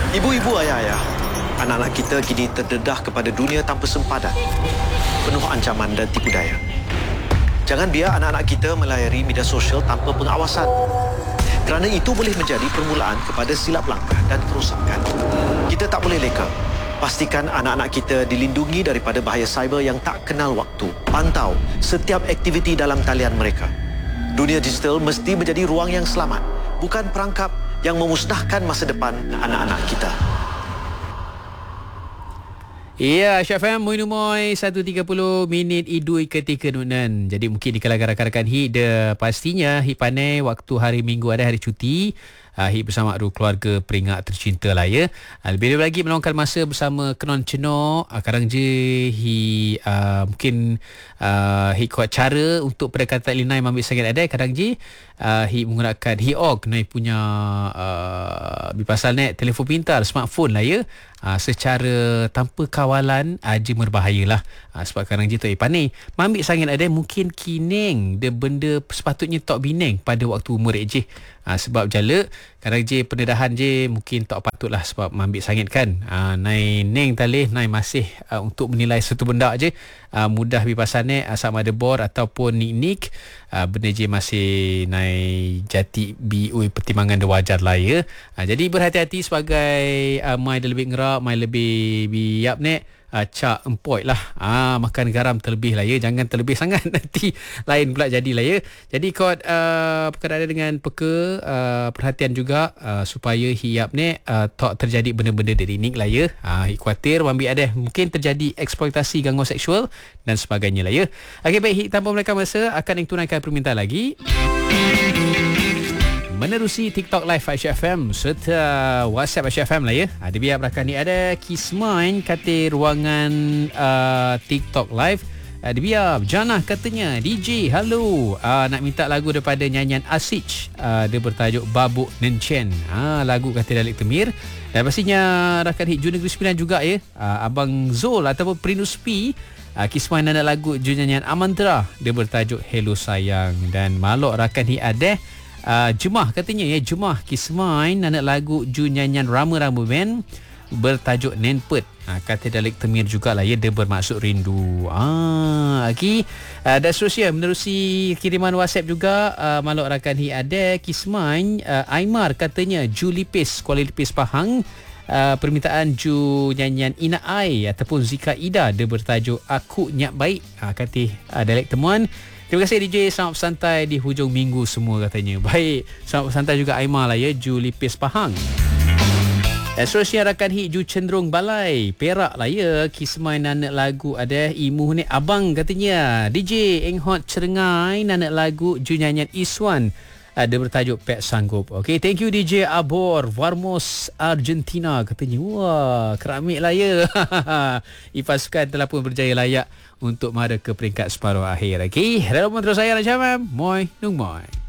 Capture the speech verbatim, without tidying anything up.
Ibu-ibu, ayah-ayah, anak-anak kita kini terdedah kepada dunia tanpa sempadan, penuh ancaman dan tipu daya. Jangan biar anak-anak kita melayari media sosial tanpa pengawasan, kerana itu boleh menjadi permulaan kepada silap langkah dan kerosakan. Kita tak boleh leka. Pastikan anak-anak kita dilindungi daripada bahaya cyber yang tak kenal waktu. Pantau setiap aktiviti dalam talian mereka. Dunia digital mesti menjadi ruang yang selamat, bukan perangkap yang memusnahkan masa depan anak-anak kita. Ya, Syaf M, Moi Numoy, satu tiga puluh minit idui ketika nunan. Jadi mungkin di kalangan rakan-rakan H I D, pastinya H I D pandai waktu hari Minggu ada hari cuti. Uh, H I D bersama adu keluarga peringak tercinta lah ya. Uh, lebih lagi meluangkan masa bersama kenon cenok. Uh, kadang je H I D uh, mungkin uh, H I D kuat cara untuk pendekatan linai ambil sangat ada. Kadang je uh, H I D menggunakan H I O G naik punya uh, bipasal net telefon pintar, smartphone lah ya. Uh, secara tanpa kawalan aja uh, berbahaya lah. Uh, sebab kadang je tu eh pandai ambil sangat ada mungkin kining dia benda sepatutnya tak bineng pada waktu umur je. Uh, sebab jala kadang je pendedahan je mungkin tak patut lah sebab ambil sangat kan. Uh, nai neng talih nai masih uh, untuk menilai satu benda je. Uh, mudah bipasal net uh, sama ada bor ataupun nik-nik. Uh, benda je masih nai jati biui pertimbangan dia wajar lah ya. Uh, jadi berhati-hati sebagai uh, mai dia lebih ngerak, mai lebih biap net. Uh, cak empoi lah, ah, makan garam terlebih lah ya, jangan terlebih sangat nanti lain pula jadilah ya. Jadi kod uh, perkara dengan peka uh, perhatian juga uh, supaya hiap ni uh, tak terjadi benda-benda derinik lah ya. Uh, khawatir ambil ada mungkin terjadi eksploitasi gangguan seksual dan sebagainya lah ya. Okey baik, tanpa mereka masa akan yang tunaikan permintaan lagi. Menerusi TikTok Live Aisyah F M serta WhatsApp Aisyah F M lah ya. Ada biar belakang ni ada Kismain kata ruangan uh, TikTok Live. Ada biar Jana katanya D J halo uh, nak minta lagu daripada nyanyian Asich. Uh, dia bertajuk Babuk Nencen. Uh, lagu kata Dalik Temir. Dan pastinya rakan hit Jun Negeri Sembilan juga ya. Uh, Abang Zul ataupun Prinus P. Uh, Kismain ada lagu Jun nyanyian Amantra. Dia bertajuk Hello Sayang. Dan malok rakan hit ada Uh, Jemah katanya ya, Jemah Kismain anak lagu Ju nyanyian Rama-Rama Band bertajuk Nenpet. Ha, kata Dalik Temir jugalah ya, dia bermaksud rindu. Ah, okay. Uh, dan seterusnya menerusi kiriman WhatsApp juga uh, maluk rakan hi ada Kismain uh, Aimar katanya Ju Lipis Kuala Lipis Pahang. Uh, permintaan Ju nyanyian Ina Ai ataupun Zika Ida, dia bertajuk Aku Nyak Baik. Ha, kata uh, Dalik Temuan. Terima kasih D J, selamat bersantai di hujung minggu semua katanya. Baik, selamat bersantai juga Aimar lah ya, Ju Lipis Pahang. Dan seterusnya rakan hit Ju Cenderung Balai Perak lah ya. Kismain anak lagu ada Imu ni Abang katanya. D J Enghot Cerengai anak lagu Ju nyanyian Iswan. Ada bertajuk Pek Sanggup. Okay, thank you D J Abor Varmos Argentina katanya. Wah, keramik lah ya. Ipasukan telah pun berjaya layak untuk mara ke peringkat separuh akhir. Okay, relawan terus saya Raja Mam. Moi Nung Moi.